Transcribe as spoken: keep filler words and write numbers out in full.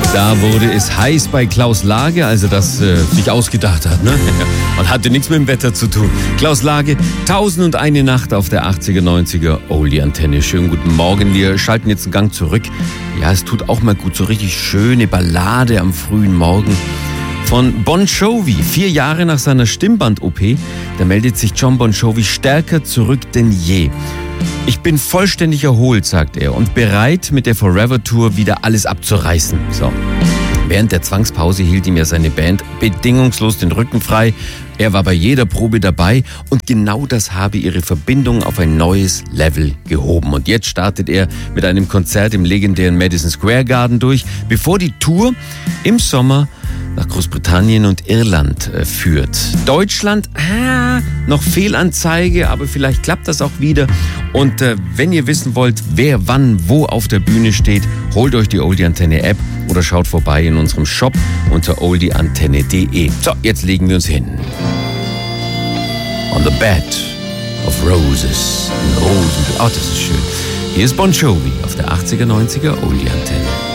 Da wurde es heiß bei Klaus Lage, als er das äh, sich ausgedacht hat. Ne? Man hatte nichts mit dem Wetter zu tun. Klaus Lage, tausend und eine Nacht auf der achtziger, neunziger Oldie-Antenne. Schönen guten Morgen, wir schalten jetzt einen Gang zurück. Ja, es tut auch mal gut, so richtig schöne Ballade am frühen Morgen. Von Bon Jovi, vier Jahre nach seiner Stimmband-O P, da meldet sich John Bon Jovi stärker zurück denn je. Ich bin vollständig erholt, sagt er, und bereit, mit der Forever Tour wieder alles abzureißen. So. Während der Zwangspause hielt ihm ja seine Band bedingungslos den Rücken frei. Er war bei jeder Probe dabei und genau das habe ihre Verbindung auf ein neues Level gehoben. Und jetzt startet er mit einem Konzert im legendären Madison Square Garden durch, bevor die Tour im Sommer nach Großbritannien und Irland äh, führt. Deutschland, ah, noch Fehlanzeige, aber vielleicht klappt das auch wieder. Und äh, wenn ihr wissen wollt, wer wann wo auf der Bühne steht, holt euch die Oldie-Antenne-App oder schaut vorbei in unserem Shop unter oldie antenne punkt de. So, jetzt legen wir uns hin. On the Bed of Roses. Rosen. Oh, das ist schön. Hier ist Bon Jovi auf der achtziger, neunziger Oldie-Antenne.